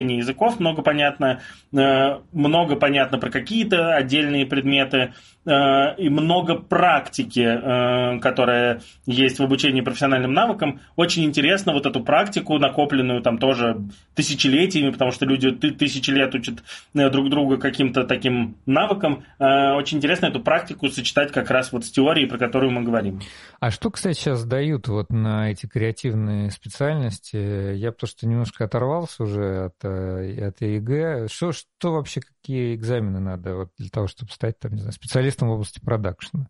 языков много понятно про какие-то отдельные предметы, и много практики, которая есть в обучении профессиональным навыкам. Очень интересно вот эту практику, накопленную там тоже тысячелетиями, потому что люди тысячи лет учат друг друга каким-то таким навыкам. Очень интересно эту практику сочетать как раз вот с теорией, про которую мы говорим. А что, кстати, сейчас дают вот на эти креативные специальности? Я просто немножко оторвался уже от ЕГЭ. Что вообще, какие экзамены надо вот для того, чтобы стать там, не знаю, специалистом в области продакшена?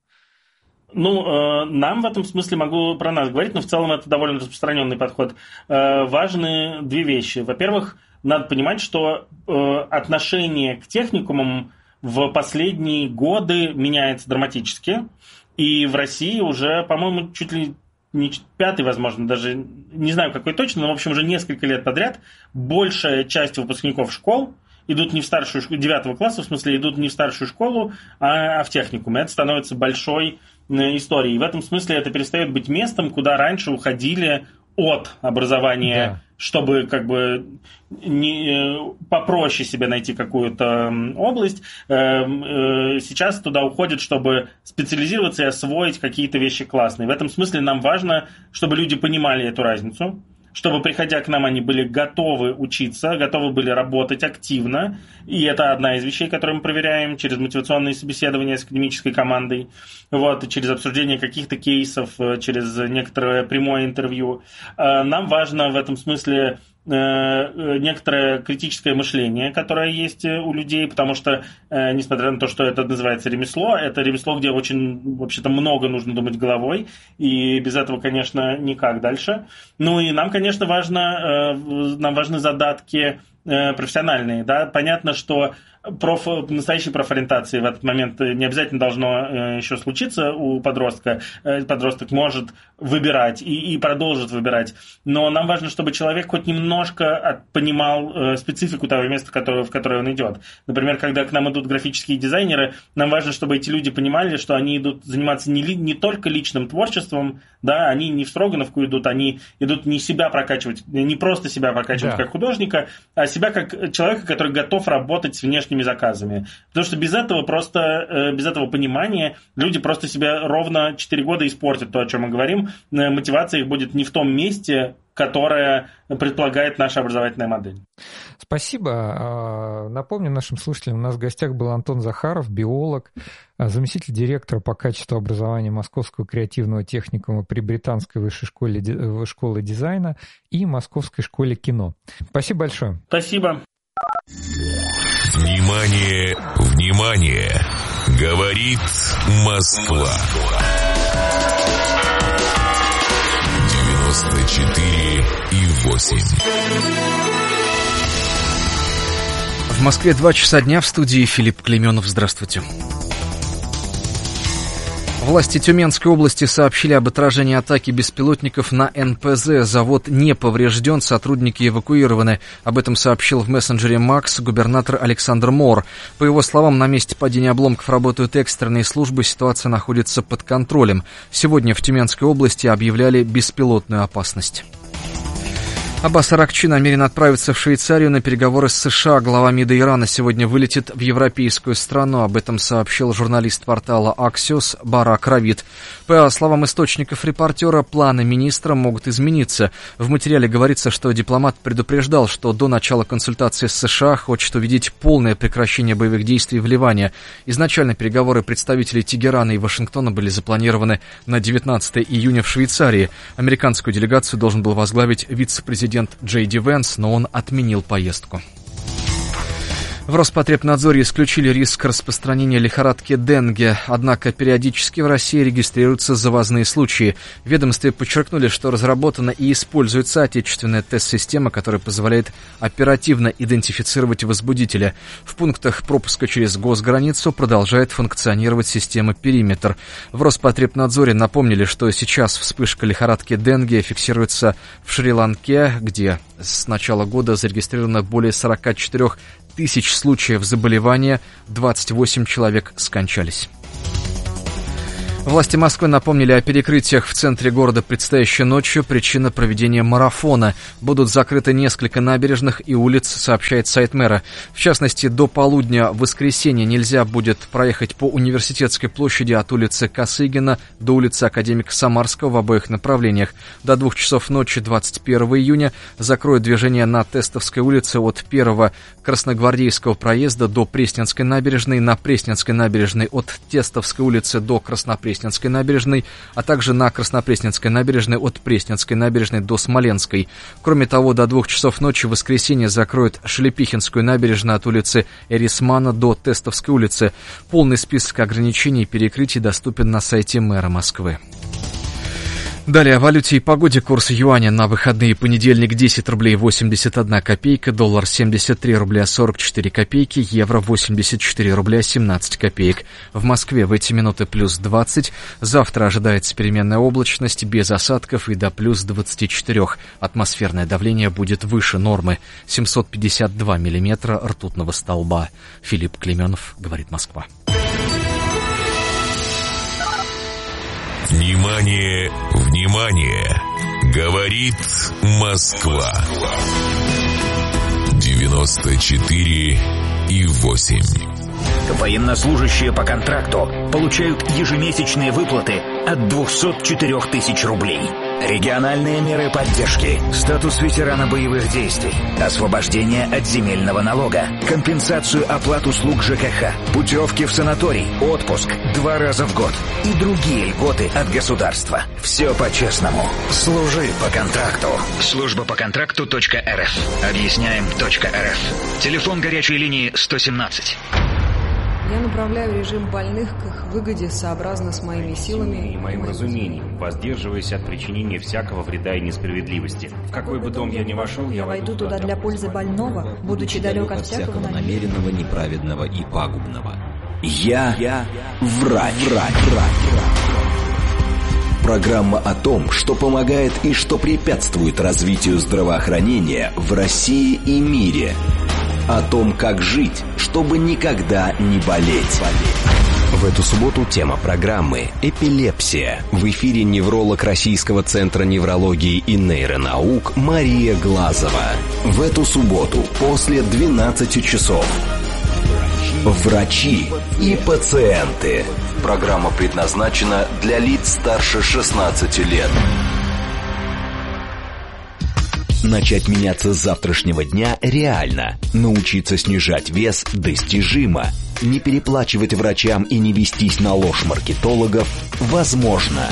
Нам в этом смысле могу про нас говорить, но в целом это довольно распространенный подход. Важны две вещи. Во-первых, надо понимать, что отношение к техникумам в последние годы меняется драматически. И в России уже, по-моему, чуть ли не пятый, возможно, даже не знаю какой точно, но, в общем, уже несколько лет подряд большая часть выпускников школ идут не в старшую школу, 9 класса, в смысле, идут не в старшую школу, а в техникум. И это становится большой историей. И в этом смысле это перестает быть местом, куда раньше уходили от образования, да, чтобы как бы попроще себе найти какую-то область. Сейчас туда уходят, чтобы специализироваться и освоить какие-то вещи классные. В этом смысле нам важно, чтобы люди понимали эту разницу, чтобы, приходя к нам, они были готовы учиться, готовы были работать активно. И это одна из вещей, которые мы проверяем через мотивационные собеседования с академической командой, через обсуждение каких-то кейсов, через некоторое прямое интервью. Нам важно в этом смысле некоторое критическое мышление, которое есть у людей, потому что, несмотря на то, что это называется ремесло, это ремесло, где очень, вообще-то, много нужно думать головой, и без этого, конечно, никак дальше. И нам, конечно, нам важны задатки профессиональные. Да? Понятно, что настоящей профориентации в этот момент не обязательно должно еще случиться у подростка. Подросток может выбирать и продолжит выбирать. Но нам важно, чтобы человек хоть немножко понимал специфику того места, в которое он идет. Например, когда к нам идут графические дизайнеры, нам важно, чтобы эти люди понимали, что они идут заниматься не только личным творчеством, да, они не в Строгановку идут, они идут не себя прокачивать, не просто себя прокачивать, да, как художника, а себя как человека, который готов работать с внешними заказами. Потому что без этого понимания люди просто себя ровно 4 года испортят, то, о чем мы говорим. Мотивация их будет не в том месте, которое предполагает наша образовательная модель. Спасибо. Напомню нашим слушателям, у нас в гостях был Антон Захаров, биолог, заместитель директора по качеству образования Московского креативного техникума при Британской высшей школе дизайна и Московской школе кино. Спасибо большое. Спасибо. Внимание, внимание! Говорит Москва. 94,8. В Москве 2 часа дня, в студии Филипп Клейменов. Здравствуйте. Власти Тюменской области сообщили об отражении атаки беспилотников на НПЗ. Завод не поврежден, сотрудники эвакуированы. Об этом сообщил в мессенджере Макс губернатор Александр Мор. По его словам, на месте падения обломков работают экстренные службы, ситуация находится под контролем. Сегодня в Тюменской области объявляли беспилотную опасность. Аббас Аракчи намерен отправиться в Швейцарию на переговоры с США. Глава МИДа Ирана сегодня вылетит в европейскую страну. Об этом сообщил журналист портала Axios Барак Равид. По словам источников репортера, планы министра могут измениться. В материале говорится, что дипломат предупреждал, что до начала консультации с США хочет увидеть полное прекращение боевых действий в Ливане. Изначально переговоры представителей Тегерана и Вашингтона были запланированы на 19 июня в Швейцарии. Американскую делегацию должен был возглавить вице-президент Джей Ди Венс, но он отменил поездку. В Роспотребнадзоре исключили риск распространения лихорадки денге, однако периодически в России регистрируются завозные случаи. В ведомстве подчеркнули, что разработана и используется отечественная тест-система, которая позволяет оперативно идентифицировать возбудителя. В пунктах пропуска через госграницу продолжает функционировать система «Периметр». В Роспотребнадзоре напомнили, что сейчас вспышка лихорадки денге фиксируется в Шри-Ланке, где с начала года зарегистрировано более 44 тысяч случаев заболевания, 28 человек скончались. Власти Москвы напомнили о перекрытиях в центре города предстоящей ночью. Причина проведения марафона. Будут закрыты несколько набережных и улиц, сообщает сайт мэра. В частности, до полудня в воскресенье нельзя будет проехать по Университетской площади от улицы Косыгина до улицы Академика Самарского в обоих направлениях. До 2 часов ночи 21 июня закроют движение на Тестовской улице от 1-го Красногвардейского проезда до Пресненской набережной, на Пресненской набережной от Тестовской улицы до Краснопресненской набережной, а также на Краснопресненской набережной от Пресненской набережной до Смоленской. Кроме того, до 2 часов ночи в воскресенье закроют Шелепихинскую набережную от улицы Эрисмана до Тестовской улицы. Полный список ограничений и перекрытий доступен на сайте мэра Москвы. Далее о валюте и погоде. Курс юаня на выходные: понедельник 10 рублей 81 копейка, доллар 73 рубля 44 копейки, евро 84 рубля 17 копеек. В Москве в эти минуты плюс 20. Завтра ожидается переменная облачность, без осадков и до плюс 24. Атмосферное давление будет выше нормы. 752 миллиметра ртутного столба. Филипп Клеменов, говорит Москва. Внимание, внимание! Говорит Москва. 94,8. Военнослужащие по контракту получают ежемесячные выплаты от 204 тысяч рублей. Региональные меры поддержки, статус ветерана боевых действий, освобождение от земельного налога, компенсацию оплат услуг ЖКХ, путевки в санаторий, отпуск 2 раза в год и другие льготы от государства. Все по-честному. Служи по контракту. Служба по контракту.рф. Объясняем.рф. Телефон горячей линии 117. Я направляю режим больных к их выгоде сообразно с моими силами и моим разумением, воздерживаясь от причинения всякого вреда и несправедливости. В какой бы дом я ни вошел, я войду туда для пользы больного, будучи далек от всякого намеренного, неправедного и пагубного. Я врач. Программа о том, что помогает и что препятствует развитию здравоохранения в России и мире. О том, как жить, чтобы никогда не болеть. В эту субботу тема программы «Эпилепсия». В эфире невролог Российского центра неврологии и нейронаук Мария Глазова. В эту субботу после 12 часов. Врачи и пациенты. Программа предназначена для лиц старше 16 лет. Начать меняться с завтрашнего дня реально. Научиться снижать вес достижимо. Не переплачивать врачам и не вестись на ложь маркетологов возможно.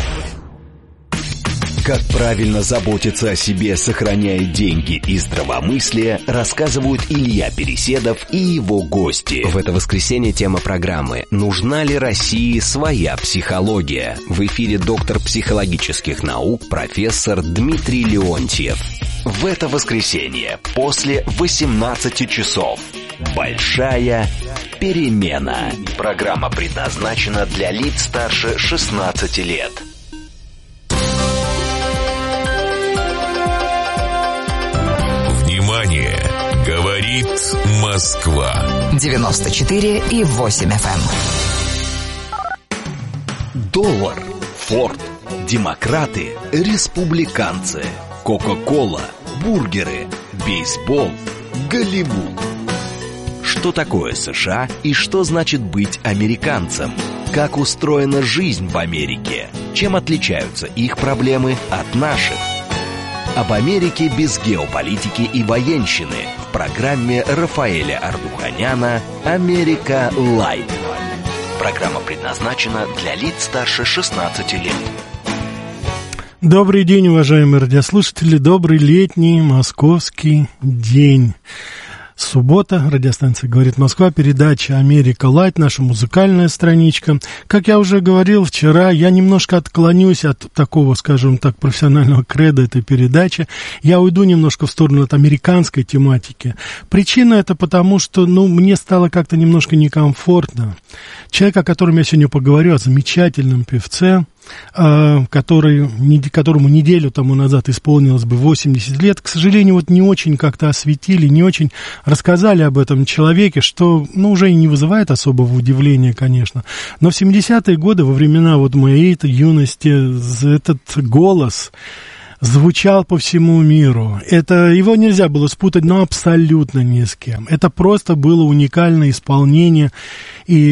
Как правильно заботиться о себе, сохраняя деньги и здравомыслие, рассказывают Илья Переседов и его гости. В это воскресенье тема программы «Нужна ли России своя психология?» В эфире доктор психологических наук профессор Дмитрий Леонтьев. В это воскресенье после 18 часов. Большая перемена. Программа предназначена для лиц старше 16 лет. Внимание! Говорит Москва. 94,8 FM. Доллар, Форд, демократы, республиканцы, Кока-кола, бургеры, бейсбол, Голливуд. Что такое США и что значит быть американцем? Как устроена жизнь в Америке? Чем отличаются их проблемы от наших? Об Америке без геополитики и военщины в программе Рафаэля Ардуханяна «Америка Лайт». Программа предназначена для лиц старше 16 лет. Добрый день, уважаемые радиослушатели. Добрый летний московский день. Суббота, радиостанция «Говорит Москва», передача «Америка Лайт», наша музыкальная страничка. Как я уже говорил вчера, я немножко отклонюсь от такого, скажем так, профессионального кредо этой передачи. Я уйду немножко в сторону от американской тематики. Причина это потому, что, мне стало как-то немножко некомфортно. Человек, о котором я сегодня поговорю, о замечательном певце, которому неделю тому назад исполнилось бы 80 лет, к сожалению, вот не очень как-то осветили, не очень рассказали об этом человеке, что, уже и не вызывает особого удивления, конечно. Но в 70-е годы, во времена вот моей юности, этот голос звучал по всему миру. Его нельзя было спутать, абсолютно ни с кем. Это просто было уникальное исполнение, и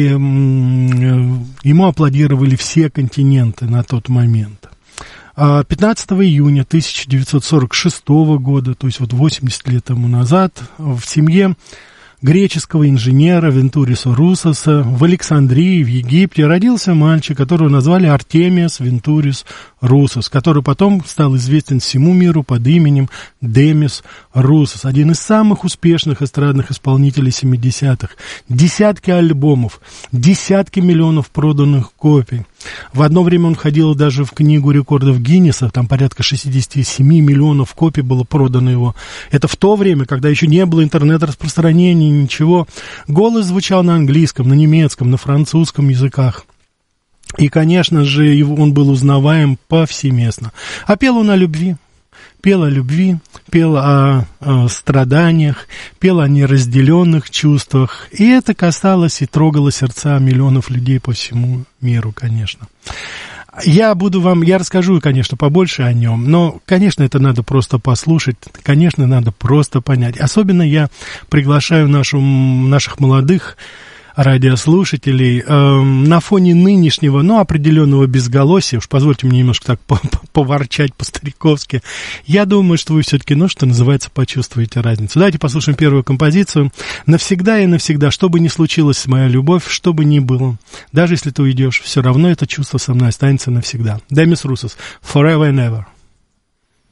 ему аплодировали все континенты на тот момент. 15 июня 1946 года, то есть вот 80 лет тому назад, в семье греческого инженера Вентуриса Русоса в Александрии, в Египте, родился мальчик, которого назвали Артемиас Вентурис Русос, который потом стал известен всему миру под именем Демис Русос, один из самых успешных эстрадных исполнителей 70-х. Десятки альбомов, десятки миллионов проданных копий. В одно время он входил даже в книгу рекордов Гиннесса, там порядка 67 миллионов копий было продано его. Это в то время, когда еще не было интернет-распространения, ничего. Голос звучал на английском, на немецком, на французском языках. И, конечно же, он был узнаваем повсеместно. А пел он о любви. Пел о любви, пел о страданиях, пел о неразделенных чувствах. И это касалось и трогало сердца миллионов людей по всему миру, конечно. Я расскажу, конечно, побольше о нем, но, конечно, это надо просто послушать, конечно, надо просто понять. Особенно я приглашаю наших молодых радиослушателей на фоне нынешнего, определенного безголосия, уж позвольте мне немножко так поворчать по-стариковски, я думаю, что вы все-таки, что называется, почувствуете разницу. Давайте послушаем первую композицию. «Навсегда и навсегда, что бы ни случилось, моя любовь, что бы ни было, даже если ты уйдешь, все равно это чувство со мной останется навсегда». Демис Русос, «Forever and Ever».